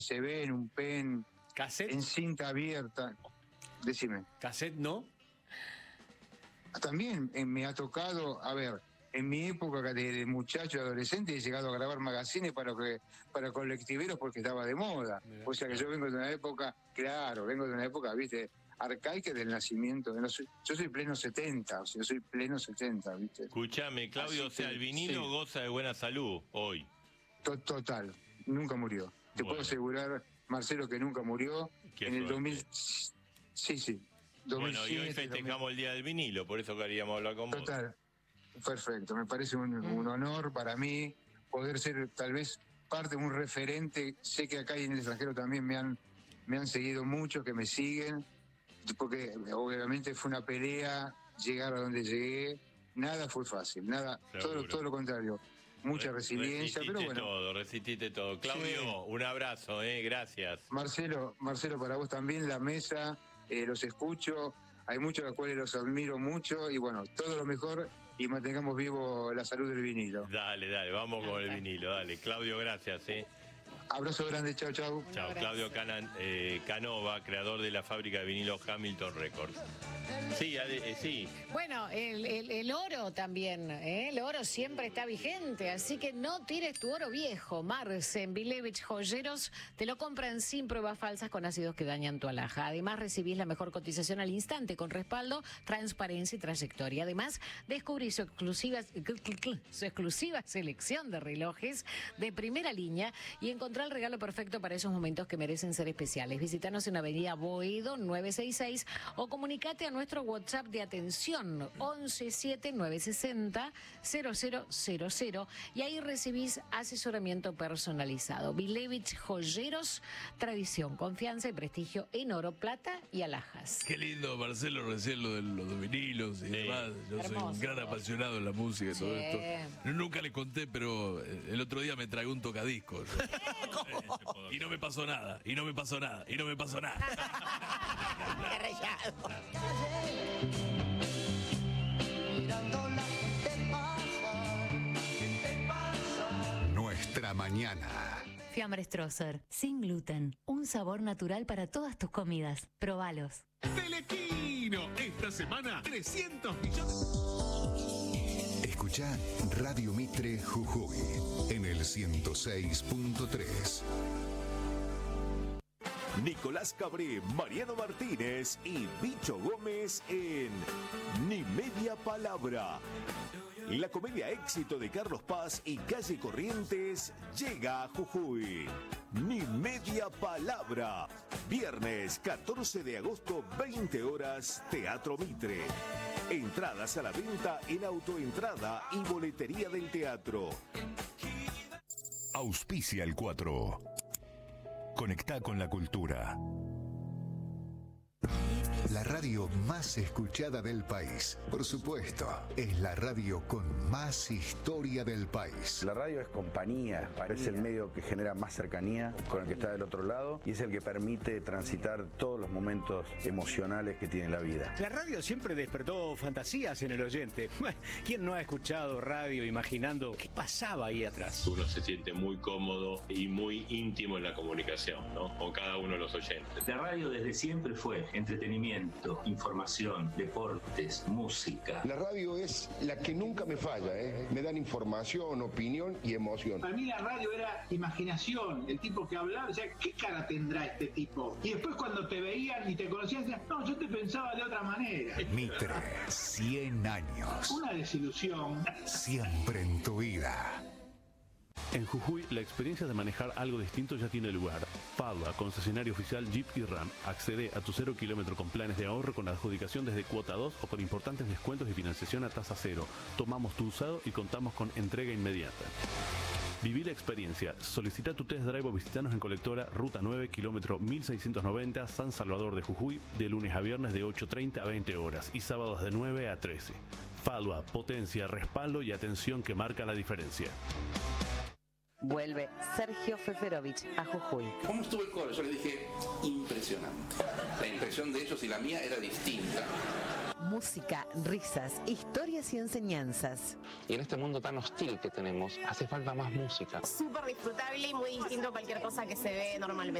se ve en un pen, ¿Cassette? en cinta abierta. Decime. ¿Cassette no? También me ha tocado, a ver, en mi época de muchacho, adolescente, he llegado a grabar magazines para colectiveros porque estaba de moda. Mirá, O sea que yo vengo de una época, viste, arcaica del nacimiento. Yo soy pleno 70, o sea, yo soy pleno 70, viste. Escuchame, Claudio, Así o sea, que, el vinilo sí. goza de buena salud hoy. Total, nunca murió. Te puedo asegurar, Marcelo, que nunca murió. Qué en el suerte. 2000, sí. 2007, Bueno, y hoy festejamos el Día del Vinilo, por eso queríamos hablar con vos. Total, perfecto. Me parece un honor para mí poder ser tal vez parte de un referente. Sé que acá y en el extranjero también me han seguido mucho, que me siguen, porque obviamente fue una pelea llegar a donde llegué. Nada fue fácil, nada, todo lo contrario. Mucha resiliencia, pero bueno. Resististe todo. Claudio, Sí. un abrazo, gracias. Marcelo, para vos también, la mesa, los escucho, hay muchos a los cuales los admiro mucho y bueno, todo lo mejor y mantengamos vivo la salud del vinilo. Dale, vamos con el vinilo, dale. Claudio, gracias, Abrazo grande, chau. Chao, Claudio Canova, creador de la fábrica de vinilo Hamilton Records. Sí, sí. Bueno, el oro también, el oro siempre está vigente, así que no tires tu oro viejo. Marcen Bilevich Joyeros te lo compran sin pruebas falsas con ácidos que dañan tu alhaja. Además, recibís la mejor cotización al instante con respaldo, transparencia y trayectoria. Además, descubrís su exclusiva selección de relojes de primera línea y encontrar el regalo perfecto para esos momentos que merecen ser especiales. Visítanos en Avenida Boedo 966 o comunicate a nuestro WhatsApp de atención 1179600000 y ahí recibís asesoramiento personalizado. Bilevich Joyeros, tradición, confianza y prestigio en oro, plata y alhajas. Qué lindo, Marcelo, recién lo de los vinilos y demás. Yo Hermoso. soy un gran apasionado de la música y todo esto. Nunca le conté, pero el otro día me tragué un tocadiscos. Y no me pasó nada, y no me pasó nada, y no me pasó nada. Qué rayado. Nuestra mañana. Fiambre Strosser, sin gluten. Un sabor natural para todas tus comidas. Probalos. Telequino, esta semana 300 millones. Escucha Radio Mitre Jujuy en el 106.3. Nicolás Cabré, Mariano Martínez y Bicho Gómez en Ni Media Palabra. La comedia éxito de Carlos Paz y Calle Corrientes llega a Jujuy. Ni Media Palabra. Viernes 14 de agosto, 20 horas, Teatro Mitre. Entradas a la venta en Autoentrada y Boletería del Teatro. Auspicia el 4. Conectá con la cultura. La radio más escuchada del país. Por supuesto, es la radio con más historia del país. La radio es compañía, es el medio que genera más cercanía con el que está del otro lado y es el que permite transitar todos los momentos emocionales que tiene la vida. La radio siempre despertó fantasías en el oyente. ¿Quién no ha escuchado radio imaginando qué pasaba ahí atrás? Uno se siente muy cómodo y muy íntimo en la comunicación, ¿no? Con cada uno de los oyentes. La radio desde siempre fue entretenimiento, información, deportes, música. La radio es la que nunca me falla, me dan información, opinión y emoción. Para mí la radio era imaginación, el tipo que hablaba, o sea, ¿qué cara tendrá este tipo? Y después cuando te veían y te conocían, decían, no, yo te pensaba de otra manera. Mitre, 100 años. Una desilusión. Siempre en tu vida. En Jujuy, la experiencia de manejar algo distinto ya tiene lugar. Padua, concesionario oficial Jeep y Ram. Accede a tu 0 kilómetro con planes de ahorro con adjudicación desde cuota 2 o con importantes descuentos y financiación a tasa cero. Tomamos tu usado y contamos con entrega inmediata. Viví la experiencia. Solicita tu test drive o visitanos en Colectora, Ruta 9, kilómetro 1690, San Salvador de Jujuy, de lunes a viernes de 8:30 a 20 horas y sábados de 9 a 13. Padua, potencia, respaldo y atención que marca la diferencia. Vuelve Sergio Feferovich a Jujuy. ¿Cómo estuvo el coro? Yo le dije, impresionante. La impresión de ellos y la mía era distinta. música, risas, historias y enseñanzas. Y en este mundo tan hostil que tenemos, hace falta más música. Súper disfrutable y muy distinto a cualquier cosa que se ve normalmente.